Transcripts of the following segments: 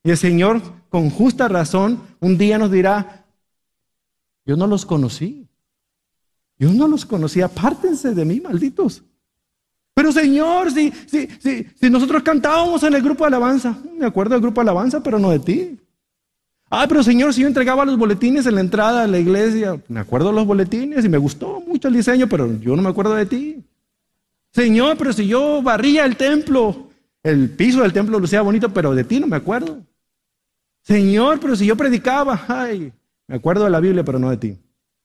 Y el Señor, con justa razón, un día nos dirá, yo no los conocí. Yo no los conocí, apártense de mí, malditos. Pero Señor, si nosotros cantábamos en el grupo de alabanza, me acuerdo del grupo de alabanza, pero no de ti. Pero Señor, si yo entregaba los boletines en la entrada de la iglesia, me acuerdo de los boletines y me gustó mucho el diseño, pero yo no me acuerdo de ti. Señor, pero si yo barría el templo, el piso del templo lucía bonito, pero de ti no me acuerdo. Señor, pero si yo predicaba, me acuerdo de la Biblia, pero no de ti.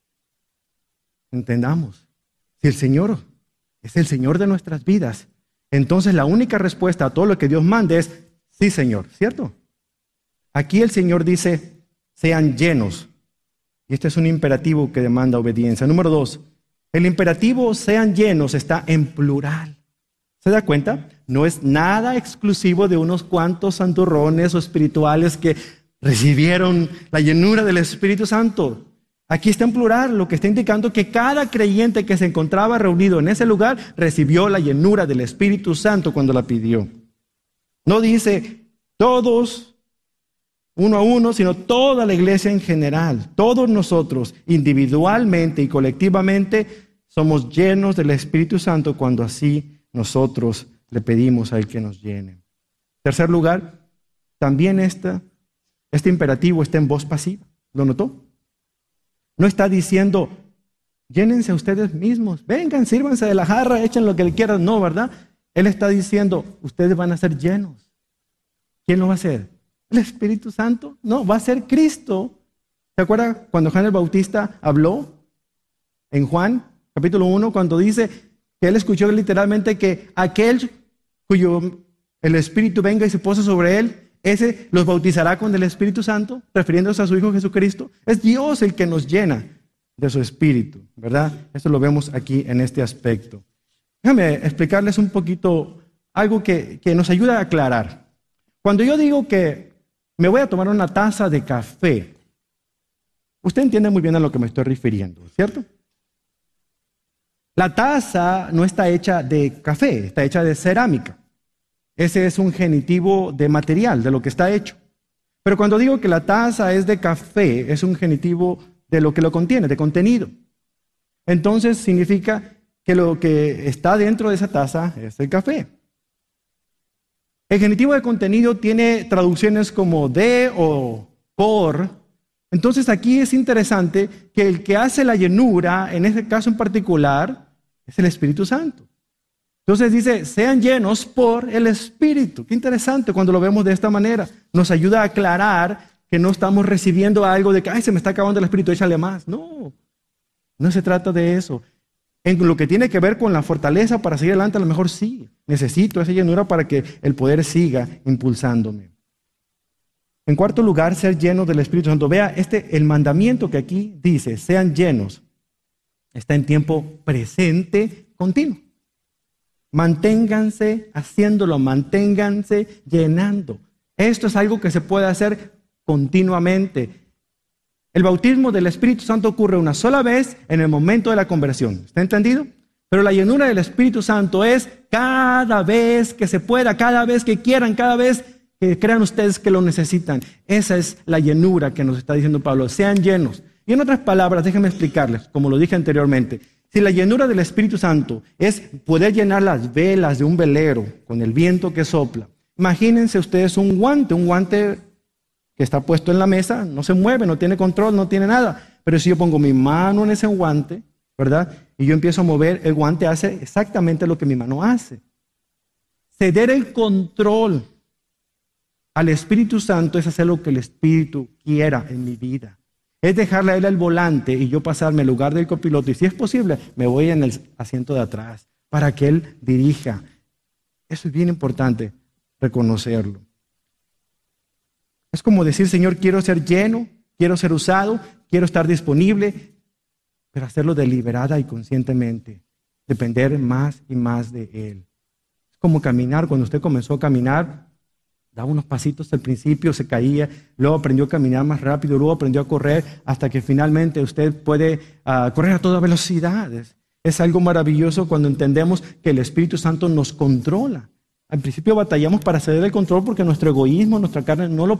Entendamos, si el Señor es el Señor de nuestras vidas, entonces la única respuesta a todo lo que Dios mande es, sí Señor, ¿cierto? Aquí el Señor dice, sean llenos. Y este es un imperativo que demanda obediencia. Número 2, el imperativo sean llenos está en plural. ¿Se da cuenta? No es nada exclusivo de unos cuantos santurrones o espirituales que recibieron la llenura del Espíritu Santo. Aquí está en plural, lo que está indicando que cada creyente que se encontraba reunido en ese lugar recibió la llenura del Espíritu Santo cuando la pidió. No dice todos, uno a uno, sino toda la iglesia en general. Todos nosotros, individualmente y colectivamente, somos llenos del Espíritu Santo cuando así nosotros le pedimos a Él que nos llene. En tercer lugar, también este imperativo está en voz pasiva. ¿Lo notó? No está diciendo, llénense ustedes mismos, vengan, sírvanse de la jarra, echen lo que le quieran. No, ¿verdad? Él está diciendo, ustedes van a ser llenos. ¿Quién lo va a hacer? ¿El Espíritu Santo? No, va a ser Cristo. ¿Se acuerda cuando Juan el Bautista habló en Juan capítulo 1, cuando dice que él escuchó literalmente que aquel cuyo el Espíritu venga y se pose sobre él, ese los bautizará con el Espíritu Santo, refiriéndose a su Hijo Jesucristo? Es Dios el que nos llena de su Espíritu, ¿verdad? Esto lo vemos aquí en este aspecto. Déjame explicarles un poquito algo que nos ayuda a aclarar. Cuando yo digo que me voy a tomar una taza de café, usted entiende muy bien a lo que me estoy refiriendo, ¿cierto? La taza no está hecha de café, está hecha de cerámica. Ese es un genitivo de material, de lo que está hecho. Pero cuando digo que la taza es de café, es un genitivo de lo que lo contiene, de contenido. Entonces significa que lo que está dentro de esa taza es el café. El genitivo de contenido tiene traducciones como de o por. Entonces aquí es interesante que el que hace la llenura, en este caso en particular, es el Espíritu Santo. Entonces dice, sean llenos por el Espíritu. Qué interesante cuando lo vemos de esta manera. Nos ayuda a aclarar que no estamos recibiendo algo de que, se me está acabando el Espíritu, échale más. No, no se trata de eso. En lo que tiene que ver con la fortaleza para seguir adelante, a lo mejor sí. Necesito esa llenura para que el poder siga impulsándome. En cuarto lugar, ser llenos del Espíritu Santo. Vea, el mandamiento que aquí dice, sean llenos, está en tiempo presente continuo. Manténganse haciéndolo, manténganse llenando. Esto es algo que se puede hacer continuamente. El bautismo del Espíritu Santo ocurre una sola vez en el momento de la conversión. ¿Está entendido? Pero la llenura del Espíritu Santo es cada vez que se pueda, cada vez que quieran, cada vez que crean ustedes que lo necesitan. Esa es la llenura que nos está diciendo Pablo. Sean llenos. Y en otras palabras, déjenme explicarles, como lo dije anteriormente. Si la llenura del Espíritu Santo es poder llenar las velas de un velero con el viento que sopla, imagínense ustedes un guante que está puesto en la mesa, no se mueve, no tiene control, no tiene nada. Pero si yo pongo mi mano en ese guante, ¿verdad? Y yo empiezo a mover, el guante hace exactamente lo que mi mano hace. Ceder el control al Espíritu Santo es hacer lo que el Espíritu quiera en mi vida. Es dejarle a Él el volante y yo pasarme al lugar del copiloto. Y si es posible, me voy en el asiento de atrás para que Él dirija. Eso es bien importante reconocerlo. Es como decir, Señor, quiero ser lleno, quiero ser usado, quiero estar disponible, pero hacerlo deliberada y conscientemente. Depender más y más de Él. Es como caminar. Cuando usted comenzó a caminar, daba unos pasitos al principio, se caía, luego aprendió a caminar más rápido, luego aprendió a correr, hasta que finalmente usted puede correr a toda velocidad. Es algo maravilloso cuando entendemos que el Espíritu Santo nos controla. Al principio batallamos para ceder el control porque nuestro egoísmo, nuestra carne no lo